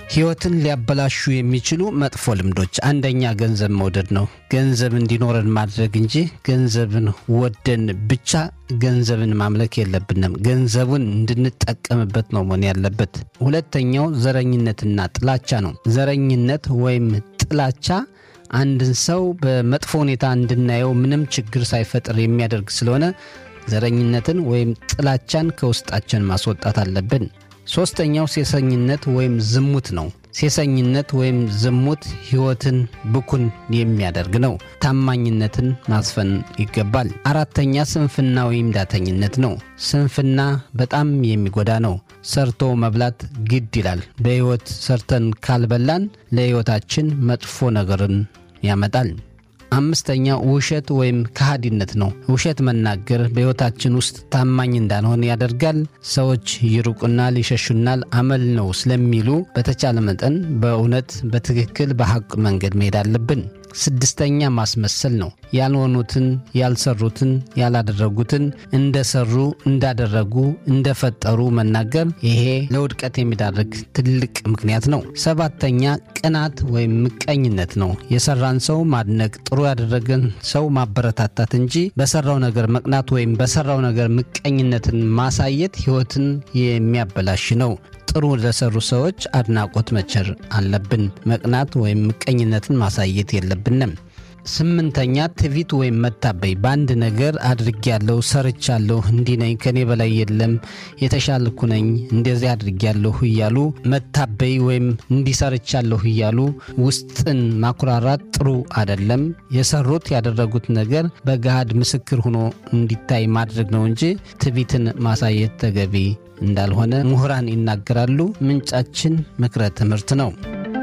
ህይወትን ሊያበላሹ የሚችሉ መጥፎ ልምዶች አንደኛ ገንዘብ መውደድ ነው። ገንዘብ እንዲኖረን ማድረግ እንጂ ገንዘብን ወደን ብቻ ገንዘብን ማምለክ የለብንም። ገንዘቡን እንድንጠቀምበት ነው መሆን ያለበት። ሁለተኛው ዘረኝነትና ጥላቻ ነው። ዘረኝነት ወይም ጥላቻ አንድን ሰው በመጥፎ ሁኔታ እንድናየው ምንም ችግር ሳይፈጥር የሚያደርግ ስለሆነ ዘረኝነትን ወይም ጥላቻን ከውስጣችን ማስወጣት አለብን። ሶስተኛው ሴሰኝነት ወይም ዝሙት ነው። ሴሰኝነት ወይም ዝሙት ህይወትን ብኩን የሚያደርግ ነው። ታማኝነትን ማስፈን ይገባል። አራተኛ ስንፍና ወይም ዳተኝነት ነው። ስንፍና በጣም የሚጎዳ ነው። ሰርቶ መብላት ግድ ይላል። በህይወት ሰርተን ካልበላን ለህይወታችን መጥፎ ነገርን ያመጣል። አምስተኛ ውሸት ወይም ከሃዲነት ነው። ውሸት መናገር በህይወታችን ውስጥ ታማኝ እንዳንሆን ያደርጋል። ሰዎች ይሩቁናል፣ ይሸሹናል፣ አመል ነው ስለሚሉ በተቻለ መጠን በእውነት በትክክል በሐቅ መንገድ መሄድ አለብን። ስድስተኛ ማስመሰል ነው። ያልሆኑትን፣ ያልሰሩትን፣ ያላደረጉትን እንደሰሩ፣ እንዳደረጉ፣ እንደፈጠሩ መናገር ይሄ ለውድቀት የሚዳርግ ትልቅ ምክንያት ነው። ሰባተኛ ቅናት ወይም ምቀኝነት ነው። የሰራን ሰው ማድነቅ፣ ጥሩ ያደረገን ሰው ማበረታታት እንጂ በሰራው ነገር መቅናት ወይም በሰራው ነገር ምቀኝነትን ማሳየት ህይወትን የሚያበላሽ ነው። ጥሩ ለሰሩ ሰዎች አድናቆት መቸር አለብን። መቅናት ወይም ምቀኝነትን ማሳየት የለብንም። ስምንተኛ ትዕቢት ወይም መታበይ። በአንድ ነገር አድርጌያለሁ፣ ሰርቻለሁ፣ እንዲህ ነኝ፣ ከኔ በላይ የለም፣ የተሻልኩ ነኝ፣ እንደዚህ አድርጌያለሁ እያሉ መታበይ ወይም እንዲሰርቻለሁ እያሉ ውስጥን ማኩራራት ጥሩ አይደለም። የሰሩት ያደረጉት ነገር በገሃድ ምስክር ሆኖ እንዲታይ ማድረግ ነው እንጂ ትዕቢትን ማሳየት ተገቢ እንዳልሆነ ምሁራን ይናገራሉ። ምንጫችን ምክረ ትምህርት ነው።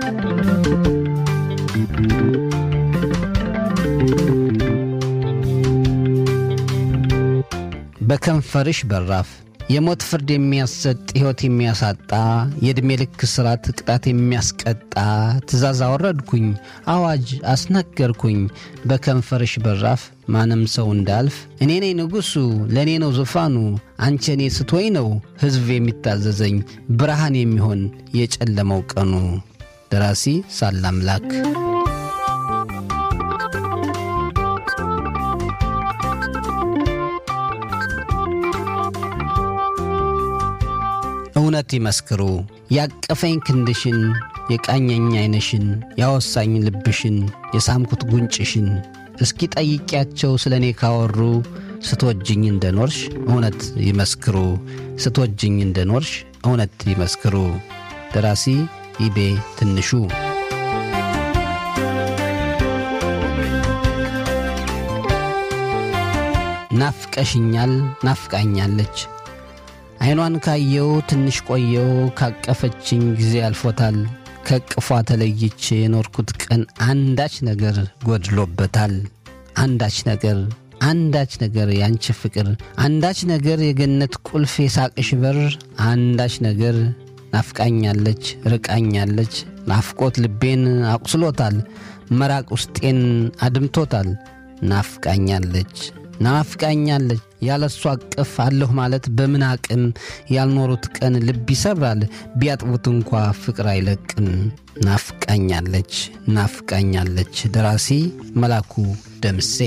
በከንፈርሽ በራፍ። የሞት ፍርድ የሚያሰጥ ሕይወት የሚያሳጣ የዕድሜ ልክ እስራት ቅጣት የሚያስቀጣ ትእዛዝ አወረድኩኝ፣ አዋጅ አስነገርኩኝ። በከንፈርሽ በራፍ ማንም ሰው እንዳልፍ እኔ ነኝ ንጉሡ፣ ለእኔ ነው ዙፋኑ። አንቺ እኔ ስትወይ ነው ሕዝብ የሚታዘዘኝ፣ ብርሃን የሚሆን የጨለመው ቀኑ። ደራሲ ሳላምላክ። እውነት ይመስክሩ። ያቀፈኝ ክንድሽን፣ የቃኘኝ ዓይንሽን፣ ያወሳኝ ልብሽን፣ የሳምኩት ጉንጭሽን እስኪ ጠይቂያቸው ስለኔ ካወሩ። ስትወጅኝ እንደኖርሽ እውነት ይመስክሩ። ስትወጅኝ እንደኖርሽ እውነት ይመስክሩ። ደራሲ ኢቤ ትንሹ። ናፍቀሽኛል፣ ናፍቃኛለች። አይኗን ካየው ትንሽ ቆየው፣ ካቀፈችኝ ጊዜ አልፎታል። ከቅፏ ተለይቼ የኖርኩት ቀን አንዳች ነገር ጎድሎበታል። አንዳች ነገር ያንቺ ፍቅር፣ አንዳች ነገር የገነት ቁልፍ የሳቅሽ በር፣ አንዳች ነገር ናፍቃኛለች፣ ርቃኛለች። ናፍቆት ልቤን አቁስሎታል፣ መራቅ ውስጤን አድምቶታል። ናፍቃኛለች ያለሷ አቅፍ አለሁ ማለት በምን አቅም? ያልኖሩት ቀን ልብ ይሰብራል፣ ቢያጥቡት እንኳ ፍቅር አይለቅም። ናፍቃኛለች። ደራሲ መላኩ ደምሴ።